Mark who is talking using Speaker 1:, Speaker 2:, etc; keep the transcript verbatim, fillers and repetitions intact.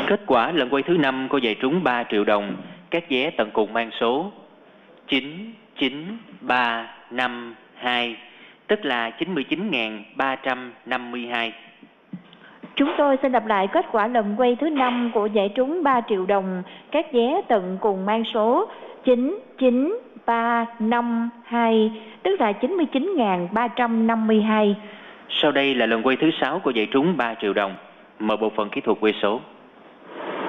Speaker 1: Kết quả lần quay thứ năm có giải trúng ba triệu đồng, các vé tận cùng mang số chín chín ba năm hai, tức là chín mươi chín nghìn ba trăm năm mươi hai.
Speaker 2: Chúng tôi xin đọc lại kết quả lần quay thứ năm của giải trúng ba triệu đồng, các vé tận cùng mang số chín chín ba năm hai, tức là chín mươi chín nghìn ba trăm năm mươi hai.
Speaker 1: Sau đây là lần quay thứ sáu của giải trúng ba triệu đồng. Mời bộ phận kỹ thuật quay số.